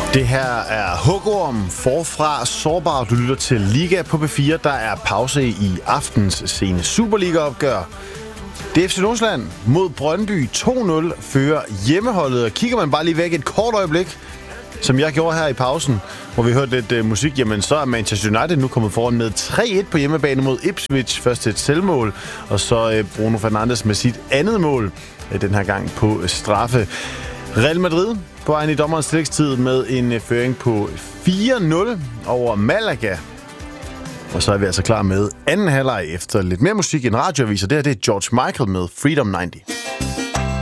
Det her er Hugorm forfra Sårbar. Du lytter til Liga på P4. Der er pause i aftens sene Superliga-opgør. Det er FC Nordsjælland mod Brøndby 2-0 fører hjemmeholdet. Og kigger man bare lige væk et kort øjeblik, som jeg gjorde her i pausen, hvor vi hørte lidt musik, jamen så er Manchester United nu kommet foran med 3-1 på hjemmebane mod Ipswich. Først et selvmål, og så Bruno Fernandes med sit andet mål, den her gang på straffe. Real Madrid på vejen i dommerens tillægstid med en føring på 4-0 over Malaga. Og så er vi altså klar med anden halvleg efter lidt mere musik end radioaviser. Det her det er George Michael med Freedom 90.